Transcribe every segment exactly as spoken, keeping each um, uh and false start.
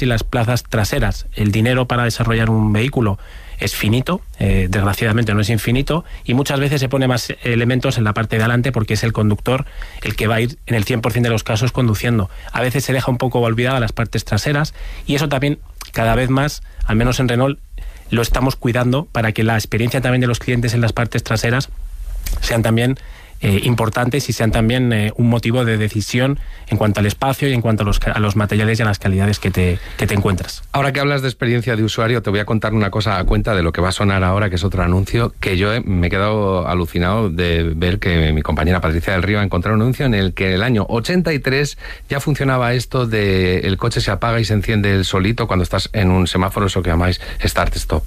delanteras y las plazas traseras. El dinero para desarrollar un vehículo es finito, eh, desgraciadamente no es infinito, y muchas veces se pone más elementos en la parte de adelante porque es el conductor el que va a ir en el cien por ciento de los casos conduciendo. A veces se deja un poco olvidada las partes traseras, y eso también cada vez más, al menos en Renault, lo estamos cuidando para que la experiencia también de los clientes en las partes traseras sean también eh, importantes y sean también eh, un motivo de decisión en cuanto al espacio y en cuanto a los, a los materiales y a las calidades que te, que te encuentras. Ahora que hablas de experiencia de usuario, te voy a contar una cosa a cuenta de lo que va a sonar ahora, que es otro anuncio, que yo he, me he quedado alucinado de ver que mi compañera Patricia del Río ha encontrado un anuncio en el que en el año ochenta y tres ya funcionaba esto de el coche se apaga y se enciende el solito cuando estás en un semáforo, eso que llamáis start-stop.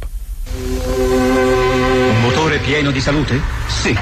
Un motore pieno di salute? Sì.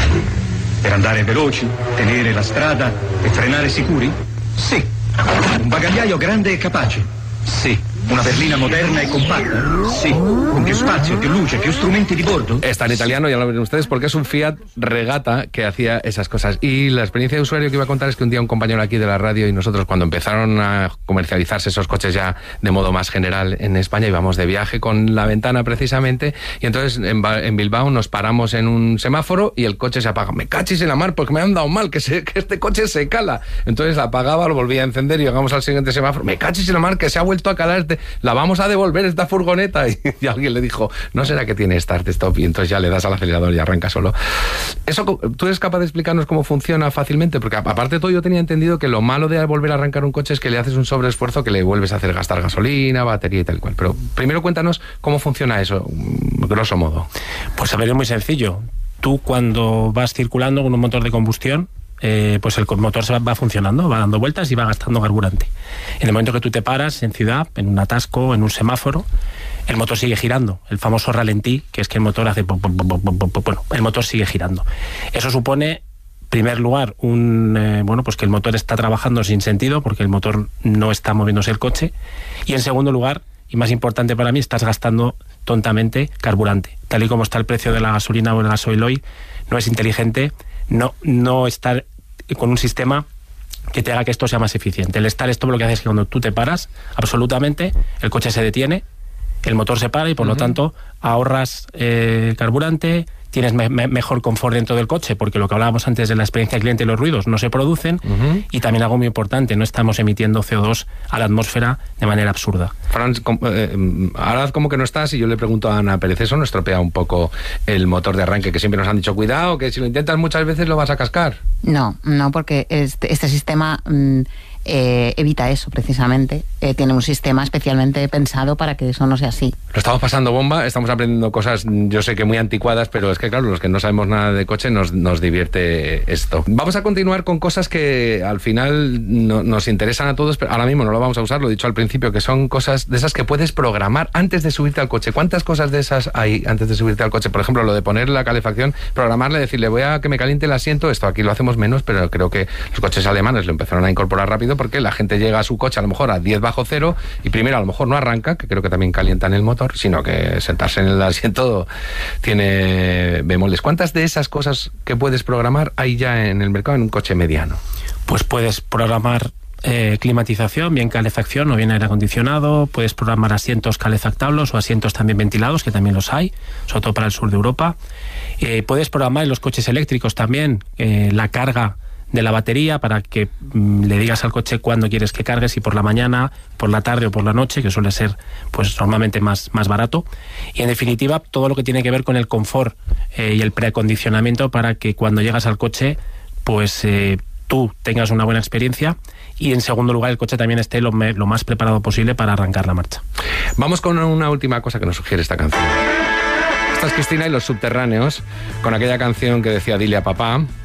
Per andare veloci, tenere la strada e frenare sicuri? Sì. Un bagagliaio grande e capace? Sì. Una berlina moderna e compatta? Sì. Con più spazio, più luce, più strumenti di bordo? Está en italiano, ya lo ven ustedes, porque es un Fiat Regata que hacía esas cosas. Y la experiencia de usuario que iba a contar es que un día un compañero aquí de la radio y nosotros, cuando empezaron a comercializarse esos coches ya de modo más general en España, íbamos de viaje con La Ventana precisamente, y entonces en, en Bilbao nos paramos en un semáforo y el coche se apaga. Me cachis en la mar porque me han dado mal, que, se, que este coche se cala. Entonces apagaba, lo volvía a encender y llegamos al siguiente semáforo. Me cachis en la mar que se ha vuelto a calar. Este, la vamos a devolver esta furgoneta. Y, y alguien le dijo, no será que tiene start-stop, y entonces ya le das al acelerador y arranca solo. Eso, ¿tú eres capaz de explicarnos cómo funciona fácilmente? Porque aparte de todo, yo tenía entendido que lo malo de volver a arrancar un coche es que le haces un sobreesfuerzo que le vuelves a hacer gastar gasolina, batería y tal cual. Pero primero cuéntanos cómo funciona eso, grosso modo. Pues a ver, es muy sencillo. Tú cuando vas circulando con un motor de combustión, Eh, pues el motor se va, va funcionando, va dando vueltas y va gastando carburante. En el momento que tú te paras en ciudad, en un atasco, en un semáforo, el motor sigue girando, el famoso ralentí, que es que el motor hace pom, pom, pom, pom, pom, pom, bueno, el motor sigue girando. Eso supone, en primer lugar, un eh, bueno, pues que el motor está trabajando sin sentido, porque el motor no está moviéndose el coche, y en segundo lugar, y más importante para mí, estás gastando tontamente carburante. Tal y como está el precio de la gasolina o el gasoil hoy, no es inteligente no, no estar con un sistema que te haga que esto sea más eficiente. El estar esto lo que hace es que cuando tú te paras, absolutamente, el coche se detiene, el motor se para y por uh-huh. lo tanto ahorras eh, carburante, tienes me- me- mejor confort dentro del coche, porque lo que hablábamos antes de la experiencia del cliente, los ruidos no se producen, uh-huh. y también algo muy importante, no estamos emitiendo C O dos a la atmósfera de manera absurda. Franz, eh, ahora como que no estás y yo le pregunto a Ana Pérez, ¿eso no estropea un poco el motor de arranque? Que siempre nos han dicho, cuidado, que si lo intentas muchas veces lo vas a cascar. No, no, porque este, este sistema mmm, eh, evita eso precisamente. Eh, tiene un sistema especialmente pensado para que eso no sea así. Lo estamos pasando bomba, estamos aprendiendo cosas, yo sé que muy anticuadas, pero es que claro, los que no sabemos nada de coche nos, nos divierte esto. Vamos a continuar con cosas que al final no, nos interesan a todos, pero ahora mismo no lo vamos a usar, lo he dicho al principio, que son cosas de esas que puedes programar antes de subirte al coche. ¿Cuántas cosas de esas hay antes de subirte al coche? Por ejemplo, lo de poner la calefacción, programarle, decirle, voy a que me caliente el asiento, esto aquí lo hacemos menos, pero creo que los coches alemanes lo empezaron a incorporar rápido porque la gente llega a su coche a lo mejor a diez bajo cero y primero a lo mejor no arranca, que creo que también calientan el motor, sino que sentarse en el asiento tiene bemoles. ¿Cuántas de esas cosas que puedes programar hay ya en el mercado en un coche mediano? Pues puedes programar eh, climatización, bien calefacción o bien aire acondicionado, puedes programar asientos calefactables o asientos también ventilados, que también los hay, sobre todo para el sur de Europa. Eh, puedes programar en los coches eléctricos también eh, la carga de la batería para que mmm, le digas al coche cuándo quieres que cargue, si por la mañana, por la tarde o por la noche, que suele ser pues normalmente más, más barato. Y en definitiva todo lo que tiene que ver con el confort eh, y el preacondicionamiento para que cuando llegas al coche pues eh, tú tengas una buena experiencia y en segundo lugar el coche también esté lo, me, lo más preparado posible para arrancar la marcha. Vamos con una última cosa que nos sugiere esta canción. Esta es Cristina y los Subterráneos, con aquella canción que decía Dile a papá.